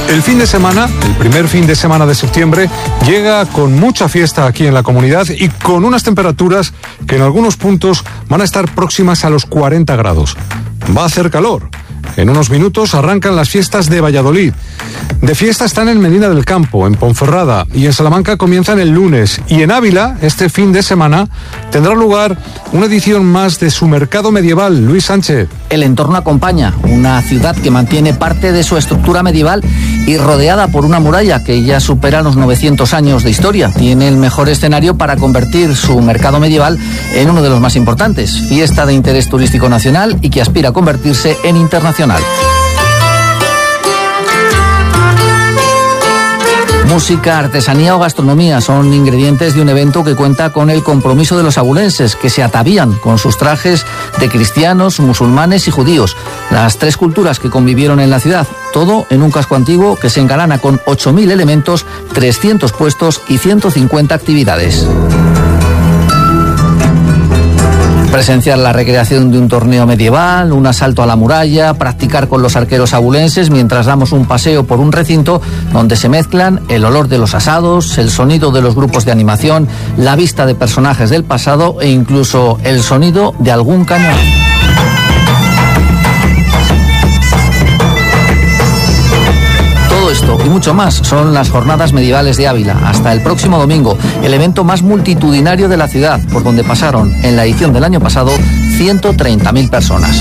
El fin de semana, el primer fin de semana de septiembre, llega con mucha fiesta aquí en la comunidad y con unas temperaturas que en algunos puntos van a estar próximas a los 40 grados. Va a hacer calor. En unos minutos arrancan las fiestas de Valladolid. De fiesta están en Medina del Campo, en Ponferrada, y en Salamanca comienzan el lunes. Y en Ávila, este fin de semana, tendrá lugar una edición más de su mercado medieval. Luis Sánchez. El entorno acompaña, una ciudad que mantiene parte de su estructura medieval y rodeada por una muralla que ya supera los 900 años de historia. Tiene el mejor escenario para convertir su mercado medieval en uno de los más importantes. Fiesta de interés turístico nacional y que aspira a convertirse en internacional. Música, artesanía o gastronomía son ingredientes de un evento que cuenta con el compromiso de los abulenses, que se atavían con sus trajes de cristianos, musulmanes y judíos, las tres culturas que convivieron en la ciudad, todo en un casco antiguo que se engalana con 8.000 elementos, 300 puestos y 150 actividades. Presenciar la recreación de un torneo medieval, un asalto a la muralla, practicar con los arqueros abulenses mientras damos un paseo por un recinto donde se mezclan el olor de los asados, el sonido de los grupos de animación, la vista de personajes del pasado e incluso el sonido de algún cañón. Todo esto y mucho más son las Jornadas Medievales de Ávila. Hasta el próximo domingo, el evento más multitudinario de la ciudad, por donde pasaron en la edición del año pasado 130.000 personas.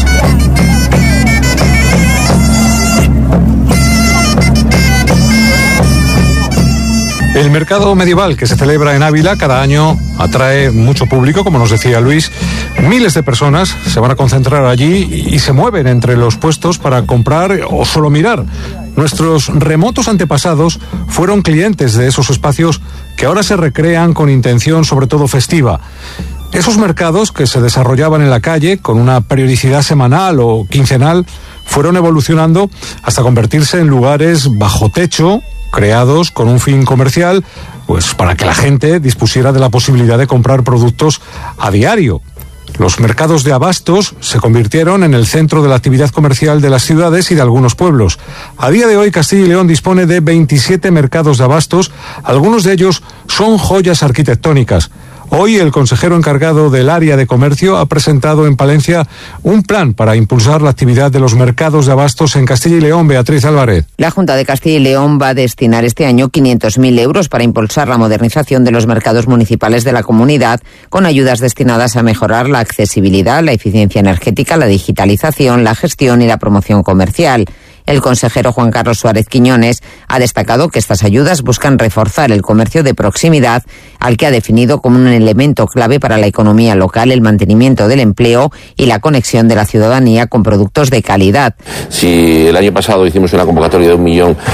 El mercado medieval que se celebra en Ávila cada año atrae mucho público, como nos decía Luis. Miles de personas se van a concentrar allí y se mueven entre los puestos para comprar o solo mirar. Nuestros remotos antepasados fueron clientes de esos espacios que ahora se recrean con intención sobre todo festiva. Esos mercados que se desarrollaban en la calle con una periodicidad semanal o quincenal fueron evolucionando hasta convertirse en lugares bajo techo, creados con un fin comercial, pues para que la gente dispusiera de la posibilidad de comprar productos a diario. Los mercados de abastos se convirtieron en el centro de la actividad comercial de las ciudades y de algunos pueblos. A día de hoy, Castilla y León dispone de 27 mercados de abastos, algunos de ellos son joyas arquitectónicas. Hoy el consejero encargado del área de comercio ha presentado en Palencia un plan para impulsar la actividad de los mercados de abastos en Castilla y León. Beatriz Álvarez. La Junta de Castilla y León va a destinar este año 500.000 euros para impulsar la modernización de los mercados municipales de la comunidad, con ayudas destinadas a mejorar la accesibilidad, la eficiencia energética, la digitalización, la gestión y la promoción comercial. El consejero Juan Carlos Suárez Quiñones ha destacado que estas ayudas buscan reforzar el comercio de proximidad, al que ha definido como un elemento clave para la economía local, el mantenimiento del empleo y la conexión de la ciudadanía con productos de calidad. Si el año pasado hicimos una convocatoria de 1,5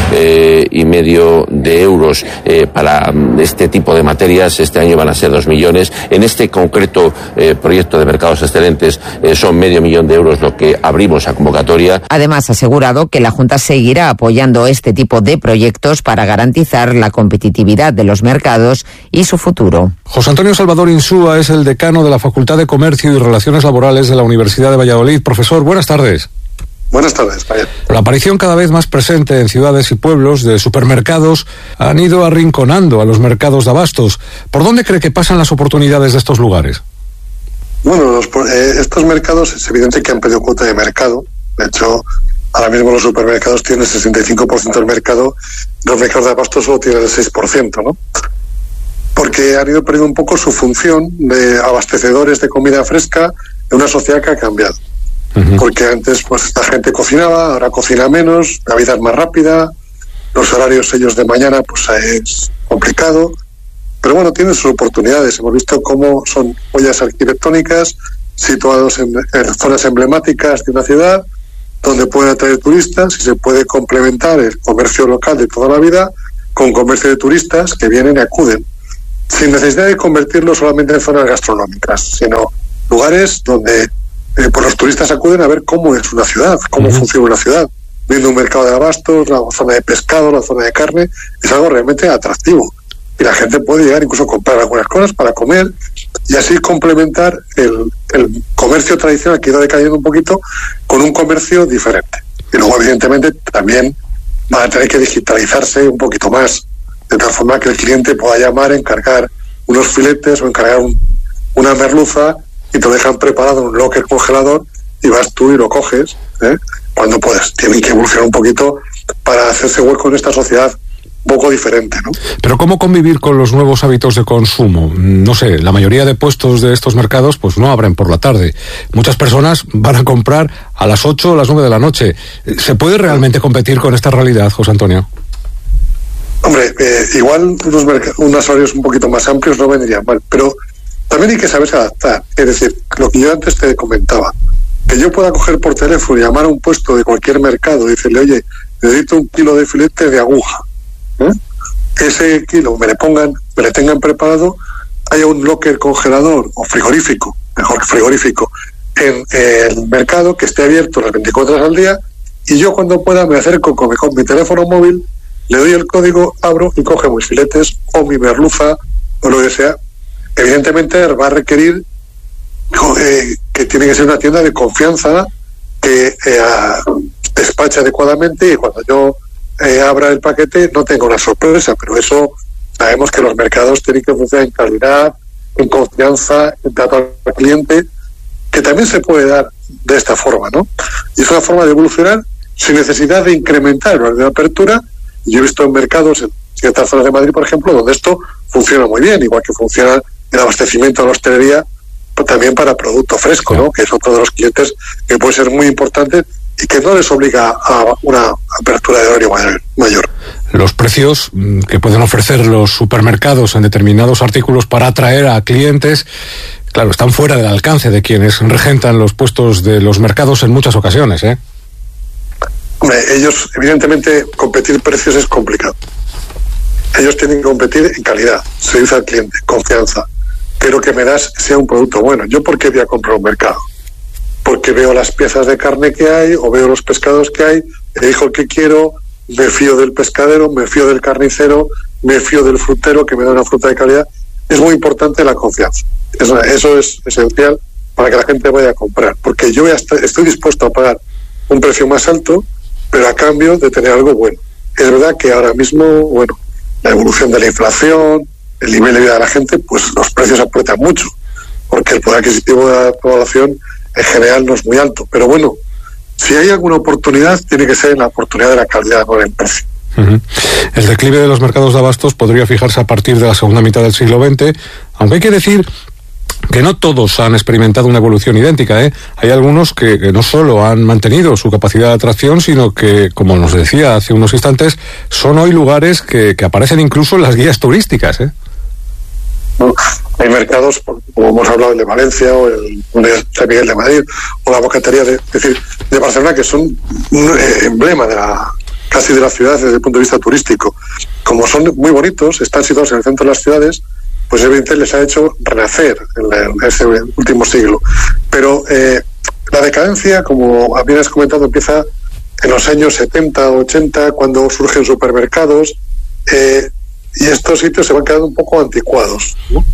millones de euros para este tipo de materias, este año van a ser 2 millones. En este concreto proyecto de mercados excelentes son 500.000 de euros lo que abrimos a convocatoria. Además, ha asegurado que la Junta seguirá apoyando este tipo de proyectos para garantizar la competitividad de los mercados y su futuro. José Antonio Salvador Insúa es el decano de la Facultad de Comercio y Relaciones Laborales de la Universidad de Valladolid. Profesor, buenas tardes. Buenas tardes, Javier. La aparición cada vez más presente en ciudades y pueblos de supermercados han ido arrinconando a los mercados de abastos. ¿Por dónde cree que pasan las oportunidades de estos lugares? Bueno, estos mercados es evidente que han perdido cuota de mercado. De hecho, ahora mismo los supermercados tienen el 65% del mercado, los mercados de abastos solo tienen el 6%, ¿no? Porque han ido perdiendo un poco su función de abastecedores de comida fresca en una sociedad que ha cambiado. Uh-huh. Porque antes pues la gente cocinaba, ahora cocina menos, la vida es más rápida, los horarios ellos de mañana pues es complicado, pero bueno, tienen sus oportunidades. Hemos visto cómo son joyas arquitectónicas situados en zonas emblemáticas de una ciudad, donde pueden atraer turistas y se puede complementar el comercio local de toda la vida con comercio de turistas que vienen y acuden, sin necesidad de convertirlo solamente en zonas gastronómicas, sino lugares donde pues los turistas acuden a ver cómo es una ciudad, cómo funciona una ciudad, viendo un mercado de abastos, la zona de pescado, la zona de carne, es algo realmente atractivo. Y la gente puede llegar incluso a comprar algunas cosas para comer y así complementar el comercio tradicional que ha ido decayendo un poquito con un comercio diferente. Y luego, evidentemente, también van a tener que digitalizarse un poquito más, de tal forma que el cliente pueda llamar, encargar unos filetes o encargar una merluza y te lo dejan preparado en un locker congelador y vas tú y lo coges, cuando puedes. Tienen que evolucionar un poquito para hacerse hueco en esta sociedad un poco diferente, ¿no? Pero ¿cómo convivir con los nuevos hábitos de consumo? No sé, la mayoría de puestos de estos mercados pues no abren por la tarde. Muchas personas van a comprar a las 8 o las 9 de la noche. ¿Se puede realmente competir con esta realidad, José Antonio? Hombre, igual unos horarios un poquito más amplios no vendrían mal, pero también hay que saberse adaptar. Es decir, lo que yo antes te comentaba, que yo pueda coger por teléfono y llamar a un puesto de cualquier mercado y decirle, oye, necesito 1 kilo de filete de aguja. Ese kilo me le tengan preparado, haya un locker congelador o frigorífico, mejor que frigorífico, en el mercado que esté abierto las 24 horas al día, y yo cuando pueda me acerco con mi teléfono móvil, le doy el código, abro y coge mis filetes o mi merluza o lo que sea. Evidentemente va a requerir que tiene que ser una tienda de confianza que despache adecuadamente, y cuando yo abra el paquete no tengo una sorpresa, pero eso sabemos que los mercados tienen que funcionar en calidad, en confianza, en trato al cliente, que también se puede dar de esta forma, ¿no? Y es una forma de evolucionar sin necesidad de incrementar la apertura. Yo he visto en mercados en ciertas zonas de Madrid, por ejemplo, donde esto funciona muy bien, igual que funciona el abastecimiento de la hostelería, pero también para producto fresco, ¿no? Que es otro de los clientes que puede ser muy importante y que no les obliga a una apertura de horario mayor. Los precios que pueden ofrecer los supermercados en determinados artículos para atraer a clientes, claro, están fuera del alcance de quienes regentan los puestos de los mercados en muchas ocasiones, ¿eh? Hombre, ellos, evidentemente, competir precios es complicado. Ellos tienen que competir en calidad, servicio al cliente, confianza. Que lo que me das sea un producto bueno. ¿Yo por qué voy a comprar un mercado? Porque veo las piezas de carne que hay, o veo los pescados que hay, elijo el que quiero, me fío del pescadero, me fío del carnicero, me fío del frutero que me da una fruta de calidad. Es muy importante la confianza. Eso es esencial para que la gente vaya a comprar. Porque yo estoy dispuesto a pagar un precio más alto, pero a cambio de tener algo bueno. Es verdad que ahora mismo, bueno, la evolución de la inflación, el nivel de vida de la gente, pues los precios apretan mucho, porque el poder adquisitivo de la población en general no es muy alto. Pero bueno, si hay alguna oportunidad, tiene que ser en la oportunidad de la calidad, no en el precio. El declive de los mercados de abastos podría fijarse a partir de la segunda mitad del siglo XX, aunque hay que decir que no todos han experimentado una evolución idéntica, ¿eh? Hay algunos que no solo han mantenido su capacidad de atracción, sino que, como nos decía hace unos instantes, son hoy lugares que aparecen incluso en las guías turísticas, ¿eh? Hay mercados, como hemos hablado, el de Valencia o el de San Miguel de Madrid o la bocatería de Barcelona, que son un emblema casi de la ciudad desde el punto de vista turístico. Como son muy bonitos, están situados en el centro de las ciudades, pues evidentemente les ha hecho renacer en ese último siglo. Pero la decadencia, como bien has comentado, empieza en los años 70, 80, cuando surgen supermercados, y estos sitios se van quedando un poco anticuados, ¿no?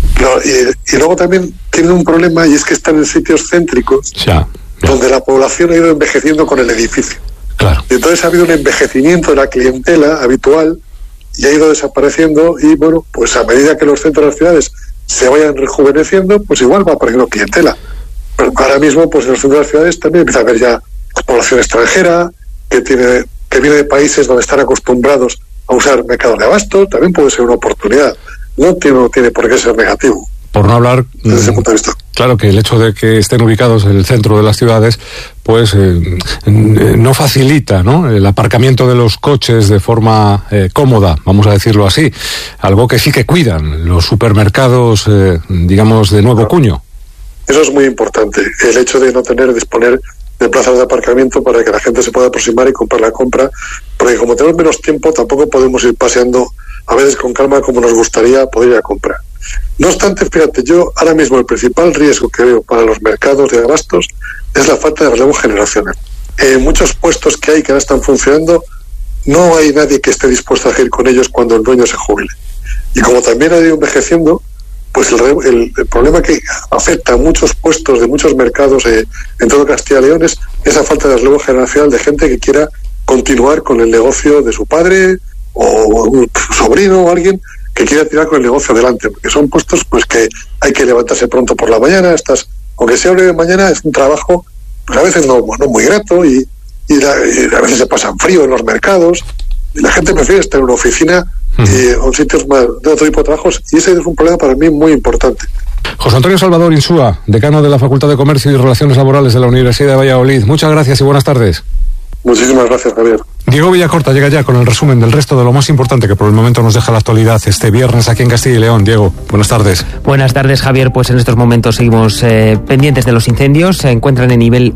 Y luego también tienen un problema, y es que están en sitios céntricos, donde la población ha ido envejeciendo con el edificio. Claro. Y entonces ha habido un envejecimiento de la clientela habitual y ha ido desapareciendo, y bueno, pues a medida que los centros de las ciudades se vayan rejuveneciendo, pues igual va apareciendo clientela. Pero ahora mismo, pues en los centros de las ciudades también empieza a haber ya población extranjera que viene de países donde están acostumbrados a usar mercados de abasto. También puede ser una oportunidad. No tiene por qué ser negativo. Por no hablar, desde ese punto de vista. Claro que el hecho de que estén ubicados en el centro de las ciudades, pues no facilita, ¿no?, el aparcamiento de los coches de forma cómoda, vamos a decirlo así. Algo que sí que cuidan los supermercados, digamos, de nuevo cuño. Eso es muy importante. El hecho de no disponer de plazas de aparcamiento para que la gente se pueda aproximar y comprar la compra, porque como tenemos menos tiempo, tampoco podemos ir paseando a veces con calma como nos gustaría poder ir a comprar. No obstante, fíjate, yo ahora mismo el principal riesgo que veo para los mercados de abastos es la falta de relevo generacional. En muchos puestos que hay que ahora están funcionando, no hay nadie que esté dispuesto a seguir con ellos cuando el dueño se jubile. Y como también ha ido envejeciendo, pues el problema que afecta a muchos puestos de muchos mercados en todo Castilla y León es esa falta de relevo generacional de gente que quiera continuar con el negocio de su padre o un sobrino o alguien que quiera tirar con el negocio adelante, porque son puestos pues que hay que levantarse pronto por la mañana, aunque sea breve mañana, es un trabajo pues a veces no muy grato y a veces se pasan frío en los mercados y la gente prefiere estar en una oficina o sitios más de otro tipo de trabajos, y ese es un problema para mí muy importante. José Antonio Salvador Insúa, decano de la Facultad de Comercio y Relaciones Laborales de la Universidad de Valladolid. Muchas gracias y buenas tardes. Muchísimas gracias, Javier. Diego Villacorta llega ya con el resumen del resto de lo más importante que por el momento nos deja la actualidad este viernes aquí en Castilla y León. Diego, buenas tardes. Buenas tardes, Javier. Pues en estos momentos seguimos pendientes de los incendios. Se encuentran en nivel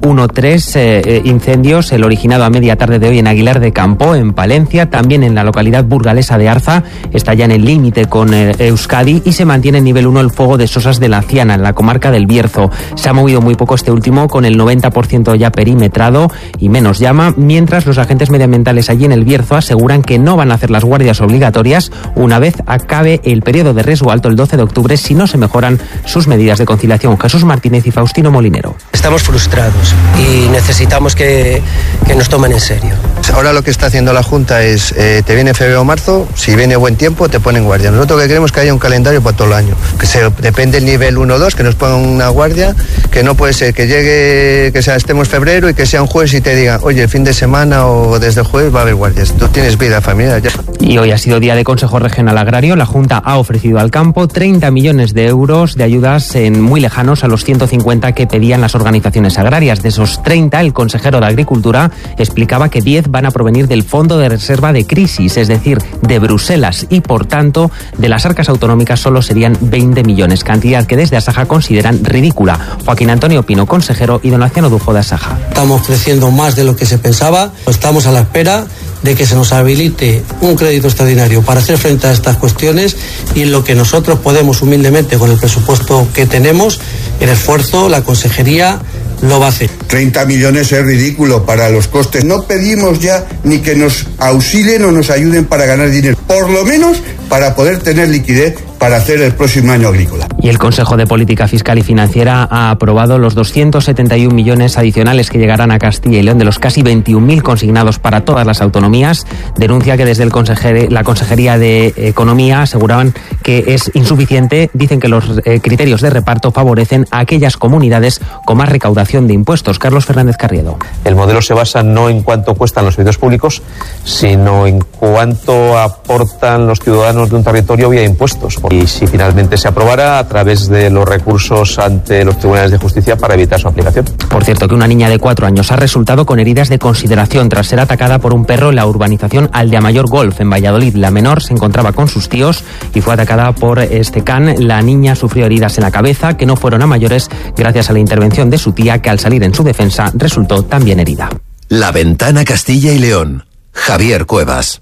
1-3 incendios, el originado a media tarde de hoy en Aguilar de Campo, en Palencia, también en la localidad burgalesa de Arza, está ya en el límite con Euskadi, y se mantiene en nivel 1 el fuego de Sosas de la Ciana, en la comarca del Bierzo. Se ha movido muy poco este último, con el 90% ya perimetrado y menos llama, mientras los agentes medioambientales allí en el Bierzo aseguran que no van a hacer las guardias obligatorias una vez acabe el periodo de riesgo alto el 12 de octubre si no se mejoran sus medidas de conciliación. Jesús Martínez y Faustino Molinero. Estamos frustrados y necesitamos que nos tomen en serio. Ahora lo que está haciendo la Junta es, te viene febrero o marzo, si viene buen tiempo te ponen guardia. Nosotros lo que queremos es que haya un calendario para todo el año, depende del nivel 1 o 2, que nos pongan una guardia, que no puede ser que llegue, estemos febrero y que sea un jueves y te digan, oye, el fin de semana o desde el jueves va a haber guardias. Tú tienes vida familiar ya. Y hoy ha sido día de Consejo Regional Agrario. La Junta ha ofrecido al campo 30 millones de euros de ayudas muy lejanos a los 150 que pedían las organizaciones agrarias. De esos 30, el consejero de Agricultura explicaba que 10 van a provenir del Fondo de Reserva de Crisis, es decir, de Bruselas, y por tanto de las arcas autonómicas solo serían 20 millones, cantidad que desde Asaja consideran ridícula. Joaquín Antonio Pino, consejero, y don Laciano Dujo de Asaja. Estamos creciendo más de lo que se pensaba, estamos a la espera de que se nos habilite un crédito extraordinario para hacer frente a estas cuestiones, y en lo que nosotros podemos humildemente con el presupuesto que tenemos, el esfuerzo, la consejería lo va a hacer. 30 millones es ridículo para los costes. No pedimos ya ni que nos auxilien o nos ayuden para ganar dinero, por lo menos para poder tener liquidez para hacer el próximo año agrícola. Y el Consejo de Política Fiscal y Financiera ha aprobado los 271 millones adicionales que llegarán a Castilla y León de los casi 21.000 consignados para todas las autonomías. Denuncia que desde la Consejería de Economía aseguraban que es insuficiente. Dicen que los criterios de reparto favorecen a aquellas comunidades con más recaudación de impuestos. Carlos Fernández Carriedo. El modelo se basa no en cuánto cuestan los servicios públicos, sino en cuánto aportan los ciudadanos de un territorio vía impuestos. Y si finalmente se aprobara, a través de los recursos ante los tribunales de justicia para evitar su aplicación. Por cierto, que una niña de 4 años ha resultado con heridas de consideración tras ser atacada por un perro en la urbanización Aldea-Mayor Golf, en Valladolid. La menor se encontraba con sus tíos y fue atacada por este can. La niña sufrió heridas en la cabeza que no fueron a mayores gracias a la intervención de su tía, que al salir en su defensa resultó también herida. La Ventana Castilla y León. Javier Cuevas.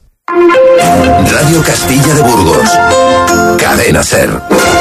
Radio Castilla de Burgos. Cadena SER.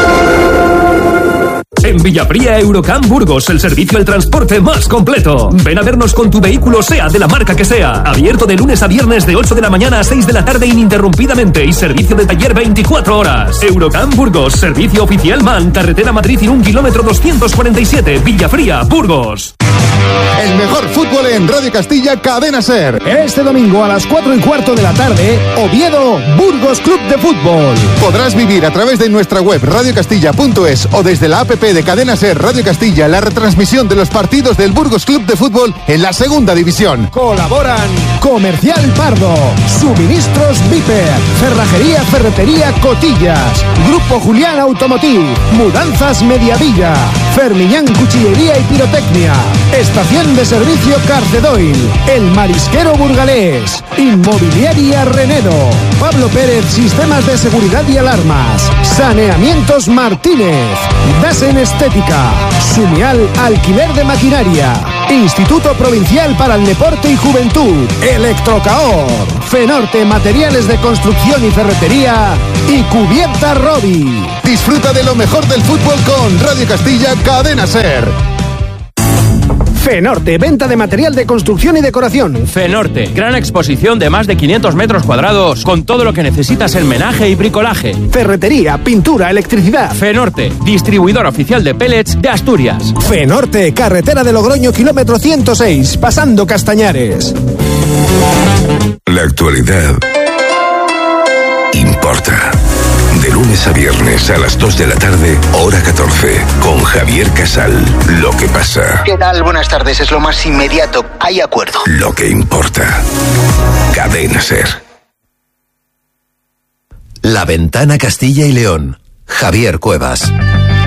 En Villafría Eurocam Burgos, el servicio del transporte más completo. Ven a vernos con tu vehículo, sea de la marca que sea. Abierto de lunes a viernes de 8 de la mañana a 6 de la tarde ininterrumpidamente, y servicio de taller 24 horas. Eurocam Burgos, servicio oficial MAN, carretera Madrid Irún, kilómetro 247, Villafría, Burgos. El mejor fútbol en Radio Castilla, Cadena SER. Este domingo a las 4:15 de la tarde, Oviedo, Burgos Club de Fútbol. Podrás vivir a través de nuestra web radiocastilla.es o desde la app de Cadena SER Radio Castilla la retransmisión de los partidos del Burgos Club de Fútbol en la segunda división. Colaboran Comercial Pardo, Suministros Viper, Cerrajería Ferretería Cotillas, Grupo Julián Automotiv, Mudanzas Mediavilla, Fermiñán Cuchillería y Pirotecnia, Estación de Servicio Carcedoil, El Marisquero Burgalés, Inmobiliaria Renedo, Pablo Pérez Sistemas de Seguridad y Alarmas, Saneamientos Martínez, Dasen Estética, Sumial Alquiler de Maquinaria, Instituto Provincial para el Deporte y Juventud, Electrocaor, Fenorte Materiales de Construcción y Ferretería y Cubierta Robi. Disfruta de lo mejor del fútbol con Radio Castilla, Cadena SER. Fenorte, venta de material de construcción y decoración. Fenorte, gran exposición de más de 500 metros cuadrados con todo lo que necesitas en menaje y bricolaje. Ferretería, pintura, electricidad. Fenorte, distribuidor oficial de pellets de Asturias. Fenorte, carretera de Logroño, kilómetro 106, pasando Castañares. La actualidad importa. De lunes a viernes a las 2 de la tarde, hora 14, con Javier Casal. Lo que pasa. ¿Qué tal? Buenas tardes. Es lo más inmediato. Hay acuerdo. Lo que importa. Cadena SER. La Ventana Castilla y León. Javier Cuevas.